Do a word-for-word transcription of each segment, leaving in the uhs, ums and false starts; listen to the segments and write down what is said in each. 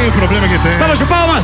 o problema que tem. Salva de palmas!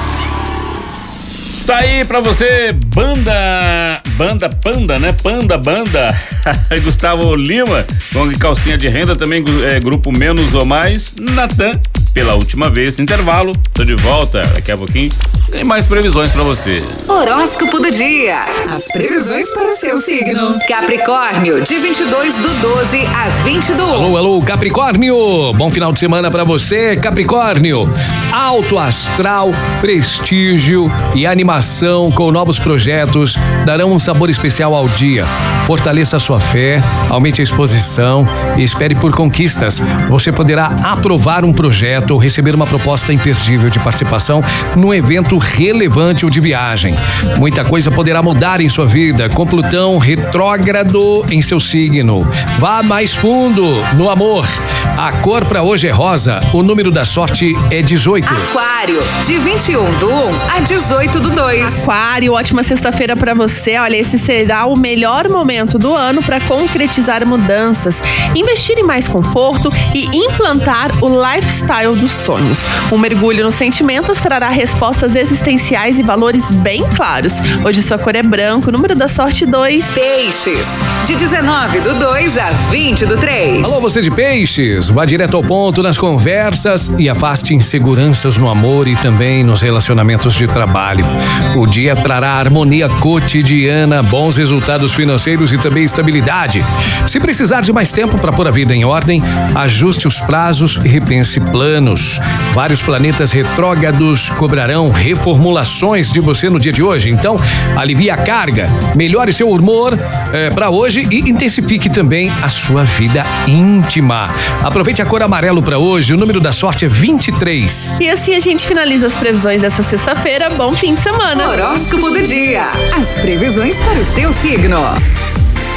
Tá aí pra você, banda, banda Panda, né? Panda, banda. Gustavo Lima, com calcinha de renda, também é, grupo Menos ou Mais, Natan, pela última vez, intervalo, tô de volta daqui a pouquinho, tem mais previsões pra você. Horóscopo do dia, as previsões para o seu signo. Capricórnio, de vinte e dois do doze a vinte do um. Alô, alô, Capricórnio, bom final de semana pra você, Capricórnio. Alto astral, prestígio e animação com novos projetos darão um sabor especial ao dia. Fortaleça a sua fé, aumente a exposição e espere por conquistas. Você poderá aprovar um projeto ou receber uma proposta imperdível de participação num evento relevante ou de viagem. Muita coisa poderá mudar em sua vida com Plutão retrógrado em seu signo. Vá mais fundo no amor. A cor para hoje é rosa. O número da sorte é dezoito. Aquário, de vinte e um do um a dezoito do dois. Aquário, ótima sexta-feira pra você. Olha, esse será o melhor momento do ano para concretizar mudanças, investir em mais conforto e implantar o lifestyle dos sonhos. Um mergulho nos sentimentos trará respostas existenciais e valores bem claros. Hoje sua cor é branco, número da sorte dois. Peixes, de dezenove do dois a vinte do três. Alô, você de Peixes, vá direto ao ponto nas conversas e afaste inseguranças no amor e também nos relacionamentos de trabalho. O dia trará harmonia cotidiana, bons resultados financeiros e também estabilidade. Se precisar de mais tempo para pôr a vida em ordem, ajuste os prazos e repense planos. Vários planetas retrógrados cobrarão reformulações de você no dia de hoje, então alivie a carga, melhore seu humor é, para hoje e intensifique também a sua vida íntima. Aproveite a cor amarelo para hoje, o número da sorte é vinte e três. E assim a gente finaliza as previsões dessa sexta-feira. Bom fim de semana. Horóscopo do dia, as previsões para o seu signo.